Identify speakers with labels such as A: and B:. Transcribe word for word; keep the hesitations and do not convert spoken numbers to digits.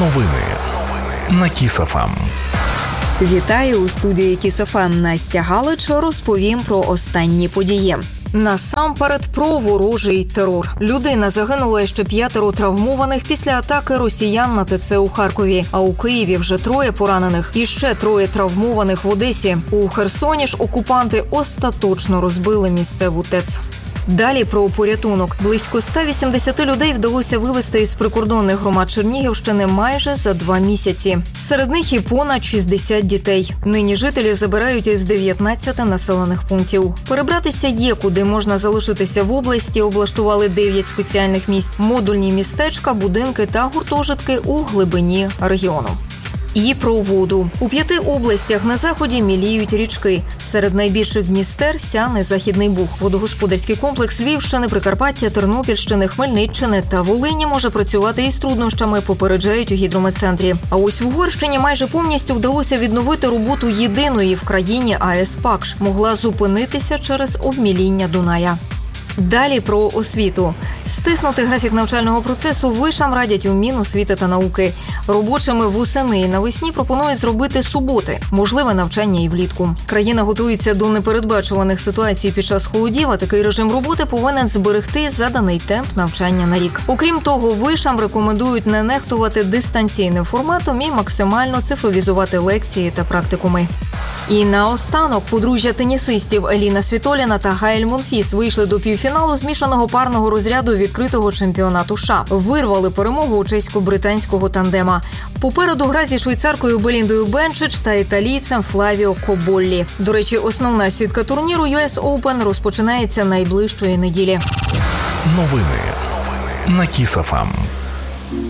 A: Новини на Кіс еф ем.
B: Вітаю у студії Кіс еф ем. Настя Галич. Розповім про останні події. Насамперед про ворожий терор. Людина загинула, ще п'ятеро травмованих після атаки росіян на ТЦ у Харкові. А у Києві вже троє поранених і ще троє травмованих в Одесі. У Херсоні ж окупанти остаточно розбили місцеву ТЕЦ. Далі про порятунок. Близько ста вісімдесяти людей вдалося вивезти із прикордонних громад Чернігівщини майже за два місяці. Серед них і понад шістдесят дітей. Нині жителів забирають із дев'ятнадцяти населених пунктів. Перебратися є куди, можна залишитися в області. Облаштували дев'ять спеціальних місць. Модульні містечка, будинки та гуртожитки у глибині регіону. І про воду. У п'яти областях на заході міліють річки. Серед найбільших Дністер, Сяни, Західний Буг. Водогосподарський комплекс Львівщини, Прикарпаття, Тернопільщини, Хмельниччини та Волині може працювати із труднощами, попереджають у гідрометцентрі. А ось в Угорщині майже повністю вдалося відновити роботу єдиної в країні АЕС Пакш. Могла зупинитися через обміління Дуная. Далі про освіту. Стиснути графік навчального процесу вишам радять у Міносвіти та науки. Робочими восени і навесні пропонують зробити суботи. Можливе навчання і влітку. Країна готується до непередбачуваних ситуацій під час холодів, а такий режим роботи повинен зберегти заданий темп навчання на рік. Окрім того, вишам рекомендують не нехтувати дистанційним форматом і максимально цифровізувати лекції та практикуми. І наостанок подружжя тенісистів Еліна Світоліна та Гаель Монфіс вийшли до півфіналу змішаного парного розряду відкритого чемпіонату США. Вирвали перемогу у чесько-британського тандема. Попереду гра зі швейцаркою Беліндою Бенчич та італійцем Флавіо Коболлі. До речі, основна сітка турніру ю ес Open розпочинається найближчої неділі.
A: Новини на Кіс еф ем.